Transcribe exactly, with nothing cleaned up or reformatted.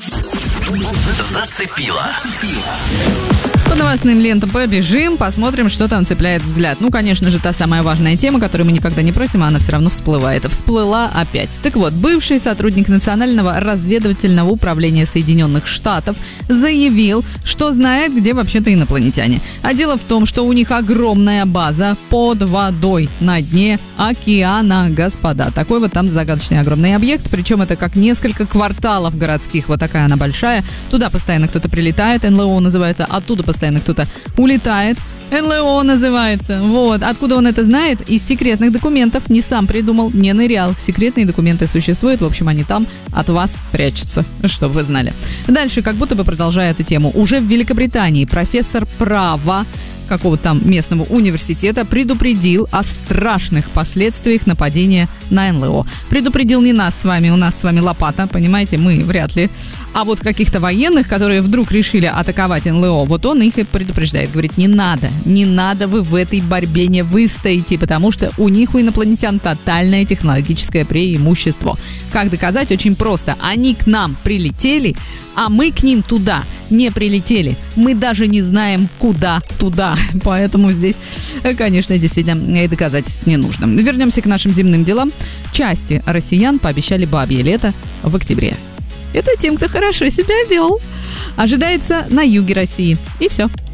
Зацепило. По новостным лентам побежим, посмотрим, что там цепляет взгляд. Ну, конечно же, та самая важная тема, которую мы никогда не просим, а она все равно всплывает. Всплыла опять. Так вот, бывший сотрудник Национального разведывательного управления Соединенных Штатов заявил, что знает, где вообще-то инопланетяне. А дело в том, что у них огромная база под водой на дне океана, господа. Такой вот там загадочный огромный объект, причем это как несколько кварталов городских. Вот такая она большая. Туда постоянно кто-то прилетает, эн эл о называется, оттуда постоянно Постоянно кто-то улетает. эн эл о называется. Вот. Откуда он это знает? Из секретных документов. Не сам придумал, не нырял. Секретные документы существуют. В общем, они там от вас прячутся, чтобы вы знали. Дальше, как будто бы продолжая эту тему. Уже в Великобритании профессор права какого-то там местного университета предупредил о страшных последствиях нападения на эн эл о. Предупредил не нас с вами, у нас с вами лопата, понимаете, мы вряд ли. А вот каких-то военных, которые вдруг решили атаковать эн эл о, вот он их и предупреждает. Говорит, не надо, не надо вы в этой борьбе не выстоите, потому что у них, у инопланетян, тотальное технологическое преимущество. Как доказать? Очень просто. Они к нам прилетели, а мы к ним туда не прилетели. Мы даже не знаем, куда туда. Поэтому здесь, конечно, действительно, и доказательств не нужно. Вернемся к нашим земным делам. Части россиян пообещали бабье лето в октябре. Это тем, кто хорошо себя вел. Ожидается на юге России. И все.